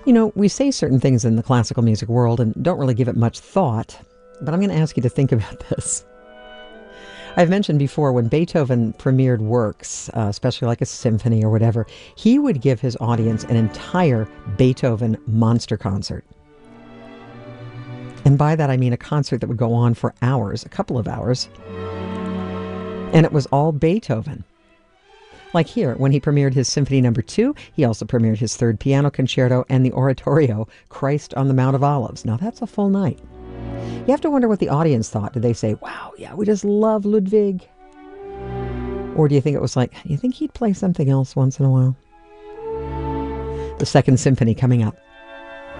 You know, we say certain things in the classical music world and don't really give it much thought, but I'm going to ask you to think about this. I've mentioned before when Beethoven premiered works, especially like a symphony or whatever, he would give his audience an entire Beethoven monster concert. And by that I mean a concert that would go on for hours, a couple of hours, and it was all Beethoven. Like here, when he premiered his Symphony No. 2, he also premiered his third piano concerto and the oratorio, Christ on the Mount of Olives. Now that's a full night. You have to wonder what the audience thought. Did they say, wow, yeah, we just love Ludwig? Or do you think it was like, you think he'd play something else once in a while? The Second Symphony coming up.